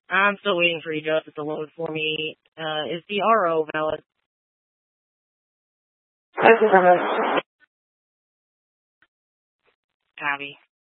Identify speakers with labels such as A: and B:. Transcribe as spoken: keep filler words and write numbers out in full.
A: I'm still waiting for eJustice to load for me. Uh, is the R O valid?
B: Thank you very much.
A: Copy.